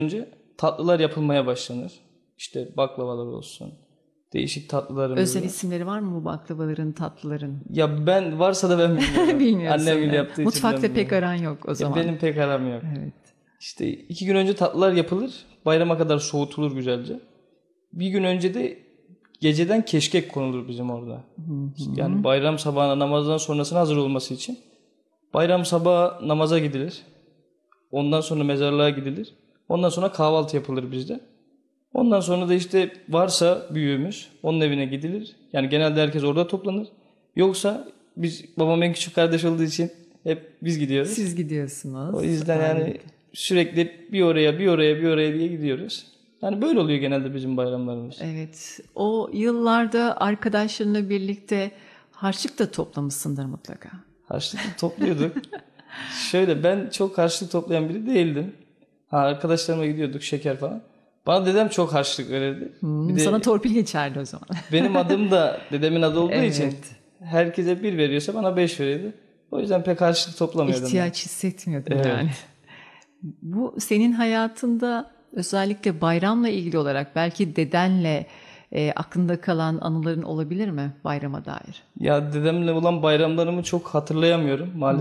önce tatlılar yapılmaya başlanır. İşte baklavalar olsun. Değişik tatlılarımız Özel var. isimleri var mı bu baklavaların, tatlıların? Ya ben varsa da ben bilmiyorum. Bilmiyorsun. Annem bile Yani. yaptığı için ben Mutfakta pek biliyorum. aran yok o Ya zaman. benim pek aram yok. Evet. İşte 2 gün önce tatlılar yapılır. Bayrama kadar soğutulur güzelce. Bir gün önce de geceden keşkek konulur bizim orada. Yani bayram sabahına namazdan sonrasına hazır olması için. Bayram sabahı namaza gidilir. Ondan sonra mezarlığa gidilir. Ondan sonra kahvaltı yapılır bizde. Ondan sonra da işte varsa büyüğümüz onun evine gidilir. Yani genelde herkes orada toplanır. Yoksa babam en küçük kardeş olduğu için hep biz gidiyoruz. Siz gidiyorsunuz. O yüzden yani sürekli bir oraya bir oraya bir oraya diye gidiyoruz. Yani böyle oluyor genelde bizim bayramlarımız. Evet. O yıllarda arkadaşlarınla birlikte harçlık da toplamışsındır mutlaka. Harçlık topluyorduk. Şöyle ben çok harçlık toplayan biri değildim. Arkadaşlarıma gidiyorduk şeker falan. Bana dedem çok harçlık verirdi. Bir de Sana torpil geçerdi o zaman. benim adım da dedemin adı olduğu için Evet. herkese 1 veriyorsa bana 5 verirdi. O yüzden pek harçlık toplamıyordum. İhtiyaç hissetmiyordun Evet. yani. Bu senin hayatında özellikle bayramla ilgili olarak belki dedenle aklında kalan anıların olabilir mi bayrama dair? Ya dedemle olan bayramlarımı çok hatırlayamıyorum maalesef.